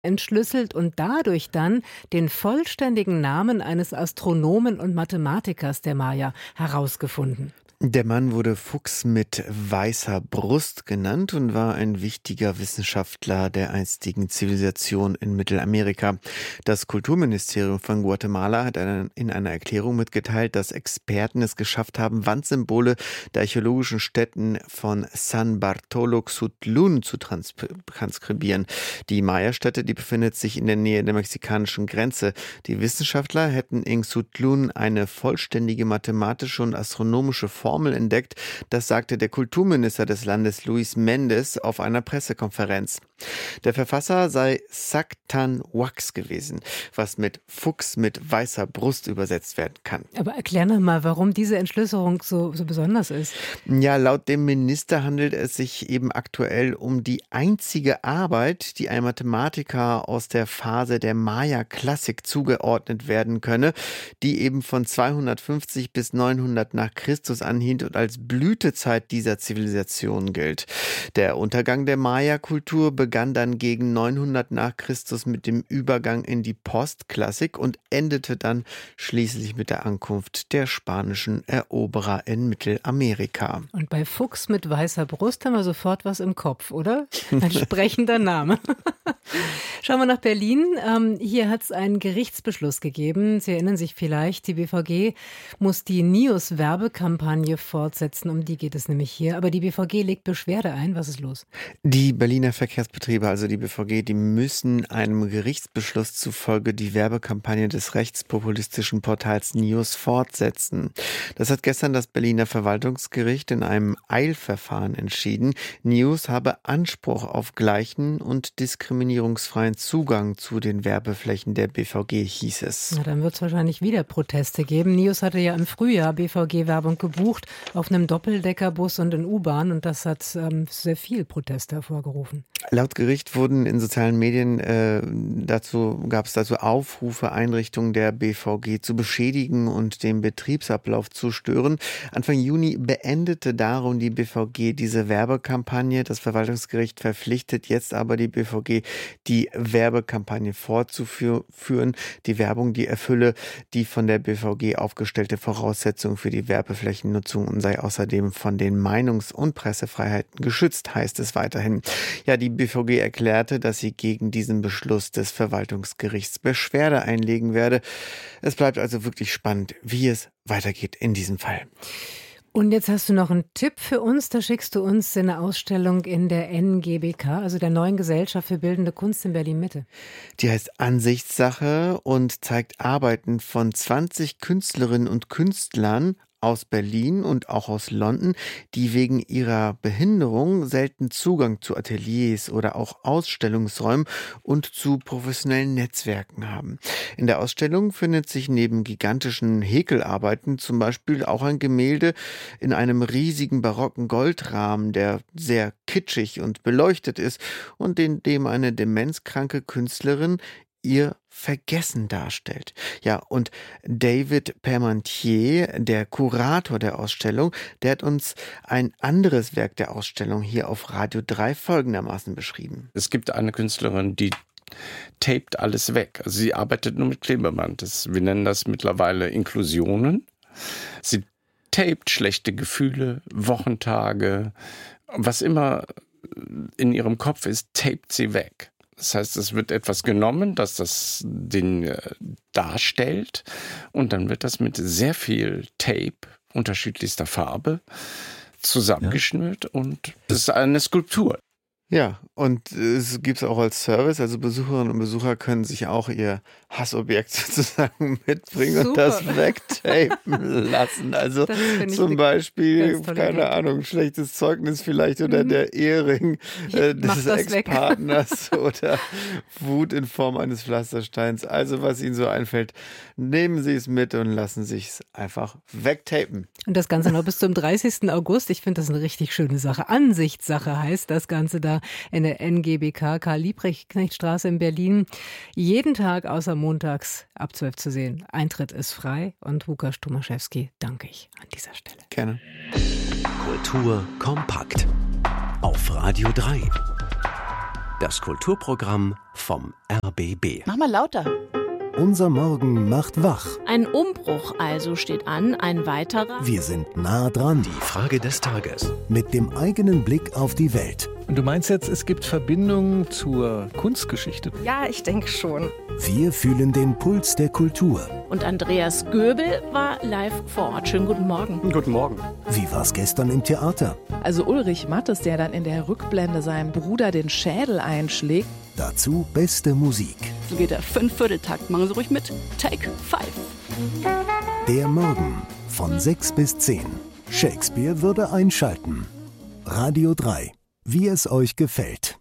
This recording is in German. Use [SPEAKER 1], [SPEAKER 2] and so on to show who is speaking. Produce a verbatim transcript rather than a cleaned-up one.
[SPEAKER 1] entschlüsselt und dadurch dann den vollständigen Namen eines Astronomen und Mathematikers der Maya herausgefunden.
[SPEAKER 2] Der Mann wurde Fuchs mit weißer Brust genannt und war ein wichtiger Wissenschaftler der einstigen Zivilisation in Mittelamerika. Das Kulturministerium von Guatemala hat in einer Erklärung mitgeteilt, dass Experten es geschafft haben, Wandsymbole der archäologischen Stätten von San Bartolo Xutlun zu trans- transkribieren. Die Maya-Stätte, die befindet sich in der Nähe der mexikanischen Grenze. Die Wissenschaftler hätten in Xutlun eine vollständige mathematische und astronomische Formel Formel entdeckt. Das sagte der Kulturminister des Landes Luis Méndez auf einer Pressekonferenz. Der Verfasser sei Sactan Wax gewesen, was mit Fuchs mit weißer Brust übersetzt werden kann.
[SPEAKER 1] Aber erklär noch mal, warum diese Entschlüsselung so, so besonders ist.
[SPEAKER 2] Ja, laut dem Minister handelt es sich eben aktuell um die einzige Arbeit, die einem Mathematiker aus der Phase der Maya-Klassik zugeordnet werden könne, die eben von zweihundertfünfzig bis neunhundert nach Christus anhielt und als Blütezeit dieser Zivilisation gilt. Der Untergang der Maya-Kultur begann dann gegen neunhundert nach Christus mit dem Übergang in die Postklassik und endete dann schließlich mit der Ankunft der spanischen Eroberer in Mittelamerika.
[SPEAKER 1] Und bei Fuchs mit weißer Brust haben wir sofort was im Kopf, oder? Ein sprechender Name. Schauen wir nach Berlin. Ähm, hier hat es einen Gerichtsbeschluss gegeben. Sie erinnern sich vielleicht, die B V G muss die NIOS-Werbekampagne fortsetzen. Um die geht es nämlich hier. Aber die B V G legt Beschwerde ein. Was ist los?
[SPEAKER 2] Die Berliner Verkehrsbetriebe, also die B V G, die müssen einem Gerichtsbeschluss zufolge die Werbekampagne des rechtspopulistischen Portals NIOS fortsetzen. Das hat gestern das Berliner Verwaltungsgericht in einem Eilverfahren entschieden. NIOS habe Anspruch auf gleichen und diskriminierungsfreien Zugang zu den Werbeflächen der B V G, hieß es.
[SPEAKER 1] Na, dann wird es wahrscheinlich wieder Proteste geben. NIOS hatte ja im Frühjahr B V G-Werbung gebucht auf einem Doppeldeckerbus und in U-Bahn und das hat ähm, sehr viel Proteste hervorgerufen.
[SPEAKER 2] Laut Gericht wurden in sozialen Medien äh, dazu gab es dazu Aufrufe, Einrichtungen der B V G zu beschädigen und den Betriebsablauf zu stören. Anfang Juni beendete darum die B V G diese Werbekampagne. Das Verwaltungsgericht verpflichtet jetzt aber die B V G, die Werbekampagne fortzuführen. Die Werbung, die erfülle die von der B V G aufgestellte Voraussetzung für die Werbeflächennutzung und sei außerdem von den Meinungs- und Pressefreiheiten geschützt, heißt es weiterhin. Ja, die B V G erklärte, dass sie gegen diesen Beschluss des Verwaltungsgerichts Beschwerde einlegen werde. Es bleibt also wirklich spannend, wie es weitergeht in diesem Fall.
[SPEAKER 1] Und jetzt hast du noch einen Tipp für uns. Da schickst du uns eine Ausstellung in der N G B K, also der Neuen Gesellschaft für Bildende Kunst in Berlin-Mitte.
[SPEAKER 2] Die heißt Ansichtssache und zeigt Arbeiten von zwanzig Künstlerinnen und Künstlern aus Berlin und auch aus London, die wegen ihrer Behinderung selten Zugang zu Ateliers oder auch Ausstellungsräumen und zu professionellen Netzwerken haben. In der Ausstellung findet sich neben gigantischen Häkelarbeiten zum Beispiel auch ein Gemälde in einem riesigen barocken Goldrahmen, der sehr kitschig und beleuchtet ist und in dem eine demenzkranke Künstlerin ihr Vergessen darstellt. Ja, und David Parmentier, der Kurator der Ausstellung, der hat uns ein anderes Werk der Ausstellung hier auf Radio drei folgendermaßen beschrieben.
[SPEAKER 3] Es gibt eine Künstlerin, die tapet alles weg. Also sie arbeitet nur mit Klebeband. Das, wir nennen das mittlerweile Inklusionen. Sie tapet schlechte Gefühle, Wochentage, was immer in ihrem Kopf ist, tapet sie weg. Das heißt, es wird etwas genommen, das das den äh, darstellt und dann wird das mit sehr viel Tape unterschiedlichster Farbe zusammengeschnürt ja. Und das ist eine Skulptur.
[SPEAKER 2] Ja, und es gibt es auch als Service, also Besucherinnen und Besucher können sich auch ihr Hassobjekt sozusagen mitbringen. Super. Und das wegtapen lassen. Also zum Beispiel, keine Idee. Ahnung, schlechtes Zeugnis vielleicht oder mhm. der Ehering äh, des Ex-Partners oder Wut in Form eines Pflastersteins. Also was Ihnen so einfällt, nehmen Sie es mit und lassen Sie es einfach wegtapen.
[SPEAKER 1] Und das Ganze noch bis zum dreißigsten August. Ich finde das eine richtig schöne Sache. Ansichtssache heißt das Ganze da in der N G B K, Karl-Liebknecht-Straße in Berlin. Jeden Tag außer montags ab zwölf zu sehen. Eintritt ist frei und Łukasz Tomaszewski danke ich an dieser Stelle.
[SPEAKER 2] Gerne.
[SPEAKER 4] Kultur kompakt auf Radio drei. Das Kulturprogramm vom R B B.
[SPEAKER 5] Mach mal lauter.
[SPEAKER 6] Unser Morgen macht wach.
[SPEAKER 5] Ein Umbruch also steht an, ein weiterer.
[SPEAKER 6] Wir sind nah dran.
[SPEAKER 4] Die Frage des Tages.
[SPEAKER 6] Mit dem eigenen Blick auf die Welt.
[SPEAKER 7] Und du meinst jetzt, es gibt Verbindungen zur Kunstgeschichte?
[SPEAKER 8] Ja, ich denke schon.
[SPEAKER 6] Wir fühlen den Puls der Kultur.
[SPEAKER 5] Und Andreas Göbel war live vor Ort. Schönen guten Morgen.
[SPEAKER 9] Guten Morgen.
[SPEAKER 6] Wie war's gestern im Theater?
[SPEAKER 10] Also Ulrich Mattes, der dann in der Rückblende seinem Bruder den Schädel einschlägt.
[SPEAKER 6] Dazu beste Musik.
[SPEAKER 11] So geht der Fünfvierteltakt. Machen Sie ruhig mit. Take five.
[SPEAKER 6] Der Morgen von sechs bis zehn. Shakespeare würde einschalten. Radio drei. Wie es euch gefällt.